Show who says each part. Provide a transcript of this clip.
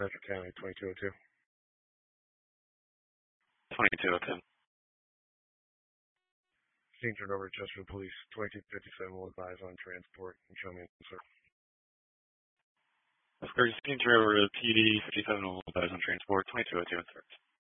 Speaker 1: Central County, 2202.
Speaker 2: 2202.
Speaker 1: Scene turned over to Chesterfield Police, 2257 will advise on transport and show me, sir.
Speaker 2: Of course, scene turned over to PD 57 will advise on transport, 2202 in service.